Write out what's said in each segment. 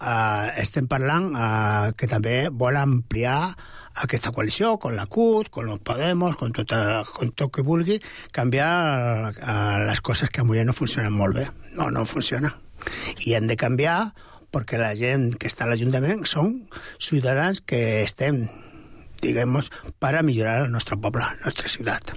estem parlant que també vol ampliar aquesta coalició, con la CUT, con los Podemos, con tot que vulgui, canviar les coses que avui no funcionen molt bé. No funciona. I hem de canviar perquè la gent que està a l'Ajuntament són ciutadans que estem, diguem-nos, per a millorar el nostre poble, la nostra ciutat.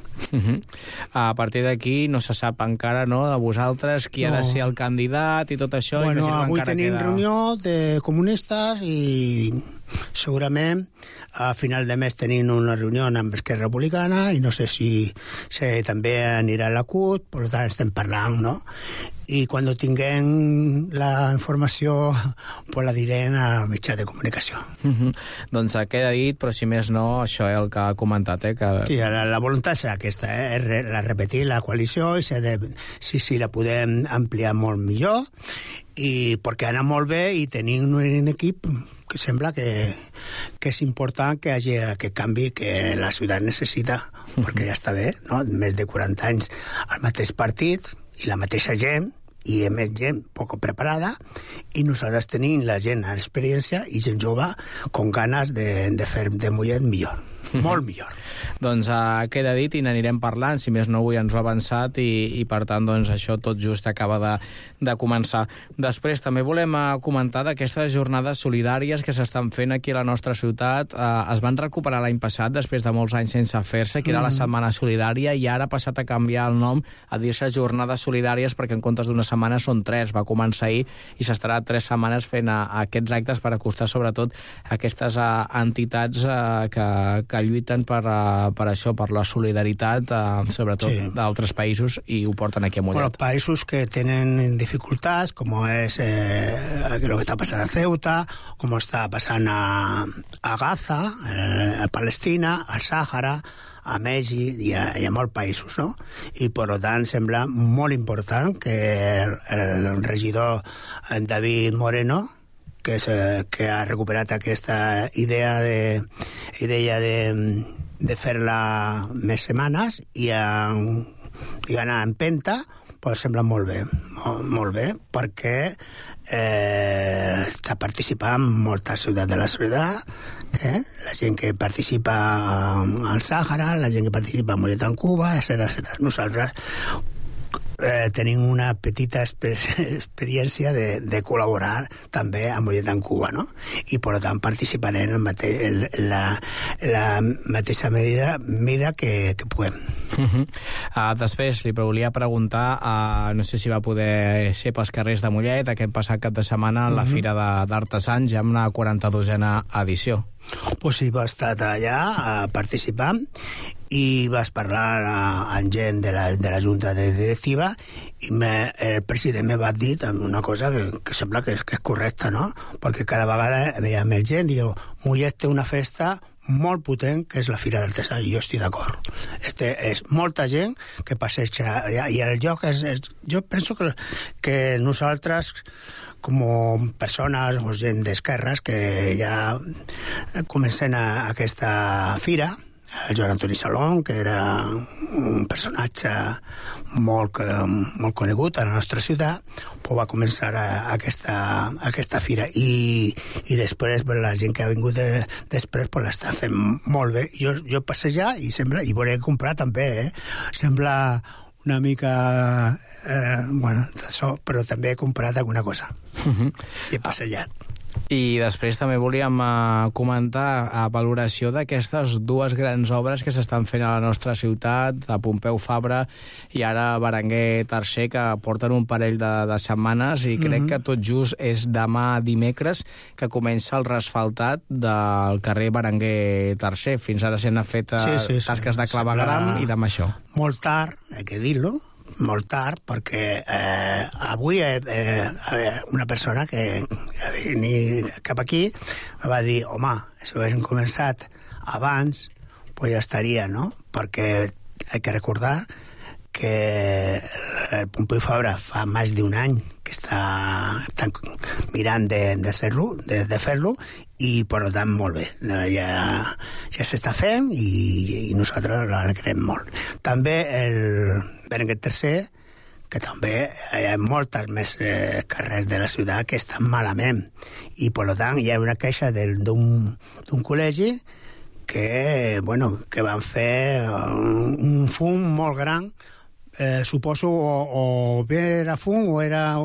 A partir d'aquí no se sap encara, no?, de vosaltres qui ha de ser el candidat i tot això. Bueno, avui tenim reunió de comunistes i segurament a final de mes tenim una reunió amb Esquerra Republicana i no sé si també anirà a la CUT, per tant estem parlant, no? I quan tinguem la informació pues la direm a mitjà de comunicació. Doncs queda dit, però si més no, això és el que ha comentat. Que... Sí, la voluntat és aquesta, repetir la coalició i si la podem ampliar molt millor, i perquè anar molt bé i tenir un equip que sembla que és important que hi hagi aquest canvi que la ciutat necessita, perquè ja està bé, no? Més de 40 anys al mateix partit i la mateixa gent, i a més gent poc preparada, i nosaltres tenim la gent amb experiència i gent jove con ganes de fer de Mollet millor. Molt millor. Doncs queda dit i n'anirem parlant, si més no avui ens ho ha avançat i per tant doncs això tot just acaba de començar. Després també volem comentar d'aquestes jornades solidàries que s'estan fent aquí a la nostra ciutat. Es van recuperar l'any passat després de molts anys sense fer-se, que era la Setmana Solidària, i ara ha passat a canviar el nom a dir-se Jornades Solidàries perquè en comptes d'una setmana són 3. Va començar ahir i s'estarà 3 setmanes fent aquests actes per acostar sobretot aquestes entitats que lluiten per això, per la solidaritat, sobretot d'altres països, i ho porten aquí a Mollet. Bueno, països que tenen dificultats, com és el que està passant a Ceuta, com està passant a Gaza, a Palestina, al Sàhara, a Mèxic, hi ha molts països, no? I, per tant, sembla molt important que el regidor David Moreno, que ha recuperat aquesta idea de fer-la més setmanes i anar en penta, pues sembla molt bé, perquè està participant molta ciutat de la ciutat, la gent que participa al Sàhara, la gent que participa a Mollet en Cuba, etc. Nosaltres tenim una petita experiència de col·laborar també a Mollet en Cuba, no? I per tant participarem en la mateixa mida que puguem. Després li volia preguntar, no sé si va poder ser pels carrers de Mollet aquest passat cap de setmana a la Fira d'Artesans, ja amb una 42a edició. Pues sí, va estar allà participant i vas parlar amb gent de la Junta Directiva i el president me va dir una cosa que sembla que és correcta, no? Perquè cada vegada veia més gent i diu, Mollet té una festa molt potent, que és la Fira d'Artesans, i jo estic d'acord. És molta gent que passeja i el lloc jo penso que nosaltres com persones o gent d'esquerres que ja comencen a aquesta fira, el Joan Antoni Salón, que era un personatge molt conegut a la nostra ciutat, va començar aquesta fira i després la gent que ha vingut després l'està fent molt bé. Jo passejar i volia comprar també, sembla una mica d'això, però també he comprat alguna cosa i he passejat. I després també volíem comentar a valoració d'aquestes 2 grans obres que s'estan fent a la nostra ciutat, a Pompeu Fabra i ara Berenguer III, que porten un parell de setmanes, i crec que tot just és demà dimecres que comença el resfaltat del carrer Berenguer III. Fins ara s'han fet tasques de clavegram i demà això. Molt tard, hay que dir-lo, molt tard, perquè avui una persona que venia cap aquí va dir, home, si ho haguéssim començat abans, pues ja estaria, no? Perquè hay que recordar que el Pompeu Fabra fa més d'un any que estan mirant de fer-lo i, per tant, molt bé. Ja s'està fent i nosaltres l'alegrem molt. També el Berenguer III, que també hi ha moltes més carrers de la ciutat que estan malament. I, per tant, hi ha una queixa d'un col·legi que van fer un fum molt gran, suposo, o bé era fum o era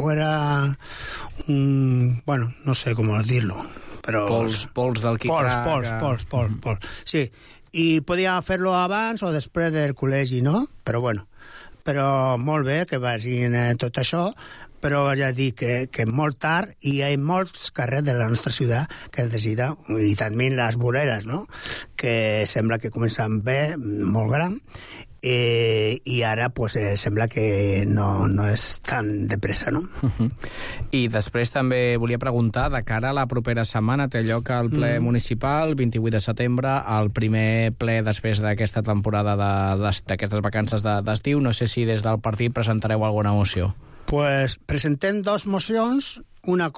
no sé com dir-lo, però... Pols del quitrac. Pols. Sí, i podíem fer-lo abans o després del col·legi, no? Però molt bé que vagin tot això, però ja dic que molt tard i hi ha molts carrers de la nostra ciutat que necessiten, i també les voreres, no? Que sembla que comencen bé, molt gran, i ara sembla que no és tan de pressa, no? I després també volia preguntar, de cara a la propera setmana té lloc el ple municipal, 28 de setembre, el primer ple després d'aquesta temporada d'aquestes vacances d'estiu. No sé si des del partit presentareu alguna moció. Presentem 2 mocions, una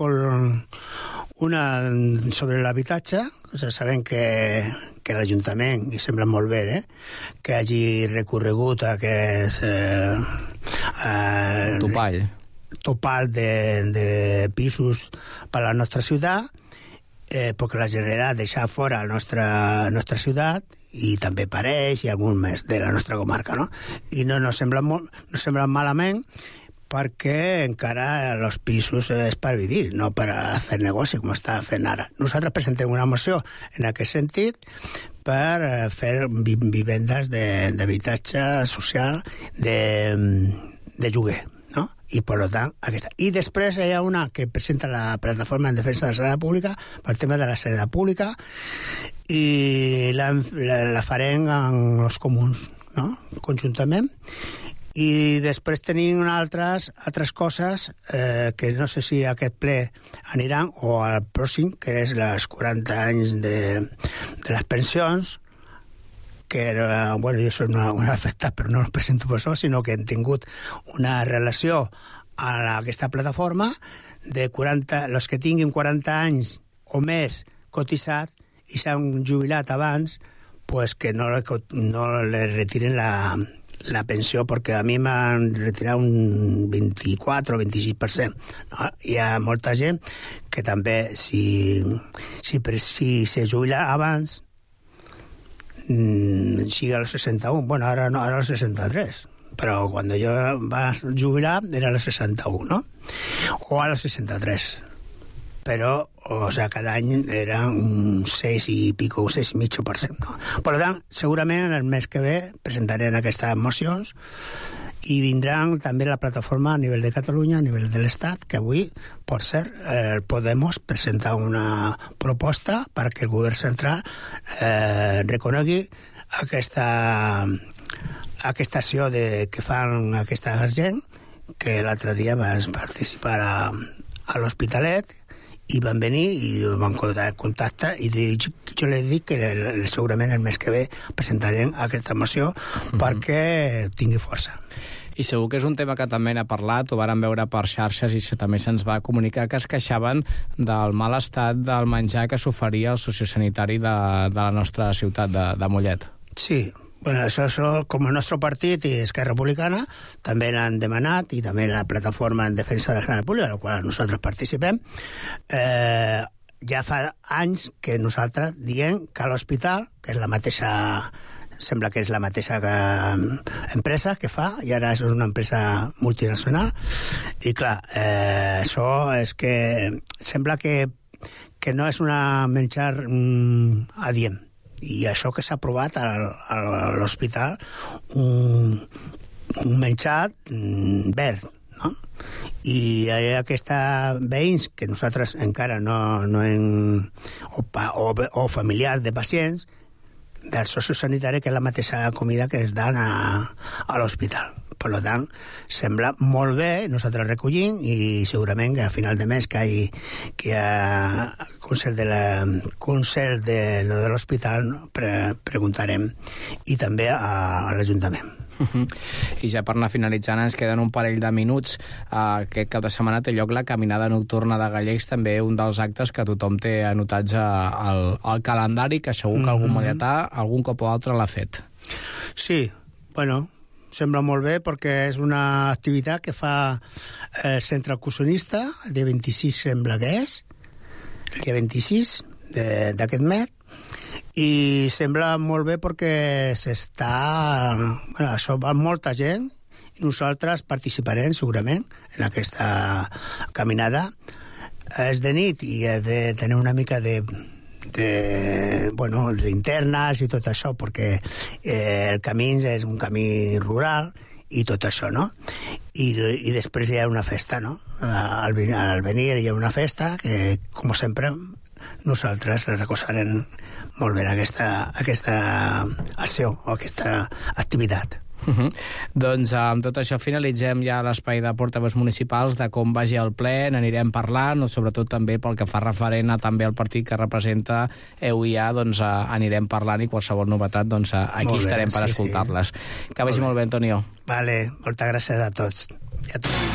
sobre l'habitatge. Sabem que l'Ajuntament, i sembla molt bé, que hagi recorregut a aquest topall de pisos per a la nostra ciutat, perquè la Generalitat deixa fora la nostra ciutat, i també Pareix i algun més de la nostra comarca, no? I no sembla malament, perquè encara els pisos és per vivir, no per fer negoci, com està fent ara. Nosaltres presentem una moció en aquest sentit per fer vivendes d'habitatge social de lloguer, no? I, per tant, aquesta. I després hi ha una que presenta la Plataforma en Defensa de la Sanitat Pública pel tema de la sanitat pública, i la farem amb els comuns, no? Conjuntament. I després tenim altres coses que no sé si a aquest ple aniran o al pròxim, que és els 40 anys de les pensions, que era, jo soc un afectat, però no els presento per això, sinó que hem tingut una relació a aquesta plataforma de 40, els que tinguin 40 anys o més cotitzats i s'han jubilat abans, que no le retiren la pensió, perquè a mi m'han retirat un 24 o 26%. No? Hi ha molta gent que també, si se jubila abans, sigue a los 61. Bueno, ara no, ara a los 63. Però quan jo vaig jubilar era a los 61, no? O a los 63. Però, cada any era un 6 i pico, 6,5%. No? Per tant, segurament el mes que ve presentarem aquestes mocions i vindran també la plataforma a nivell de Catalunya, a nivell de l'Estat, que avui, per cert, Podemos presenta una proposta perquè el govern central reconegui aquesta acció que fan aquesta gent, que l'altre dia vas participar a l'Hospitalet, i van venir i van contactar, i jo li dic que segurament el mes que ve presentarem aquesta moció perquè tingui força. I segur que és un tema que també n'ha parlat, ho vàrem veure per xarxes i també se'ns va comunicar que es queixaven del mal estat del menjar que s'oferia al sociosanitari de la nostra ciutat de Mollet. Sí, això com el nostre partit i Esquerra Republicana també l'han demanat, i també la Plataforma en Defensa de la Sanitat Pública, a la qual nosaltres participem. Ja fa anys que nosaltres diem que l'hospital, que és la mateixa, sembla que és la mateixa empresa que fa, i ara és una empresa multinacional, i clar, això és que sembla que no és una menjar adient. I això que s'ha aprovat a l'hospital, un menjar verd, no? I hi ha aquests veïns que nosaltres encara no hem... o familiars de pacients del sociosanitari, que és la mateixa comida que es dan a l'hospital. Per tant, sembla molt bé, nosaltres recollim, i segurament que a final de mes que hi ha concert de l'hospital, preguntarem, i també a l'Ajuntament. I ja per anar finalitzant ens queden un parell de minuts. Aquest cap de setmana té lloc la caminada nocturna de Gallecs, també un dels actes que tothom té anotats al calendari, que segur que algun molletà algun cop o altre l'ha fet. Sí, bueno, sembla molt bé perquè és una activitat que fa el centre excursionista, el dia 26 sembla que és, el dia 26 d'aquest mes, i sembla molt bé perquè s'està... Bueno, això va molta gent, i nosaltres participarem segurament en aquesta caminada. És de nit i he de tenir una mica de linternes i tot això, perquè el camí és un camí rural i tot això, no? I després hi ha una festa, no? Al venir hi ha una festa que, com sempre, nosaltres recolzarem molt bé aquesta acció o aquesta activitat. Doncs amb tot això finalitzem ja l'espai de portaveus municipals de com vagi el ple, n'anirem parlant, sobretot també pel que fa referent a també el partit que representa EUIA, doncs anirem parlant i qualsevol novetat doncs aquí estarem per escoltar-les. Que vagi molt bé, Antonio. Vale, moltes gràcies a tots.